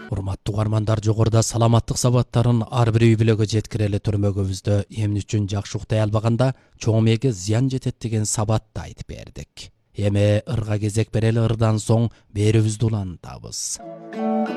Урматтуу угармандар, жогоруда саламаттык сабаттарын ар бир үй бүлөгө жеткирели төрмөгүбүздө эмне үчүн жакшы уктай албаганда чоң мээге зыян жетет деген сабатты айтып бердик. Эми ырга кезек берели, ырдан соң берүүбүздү улантабыз.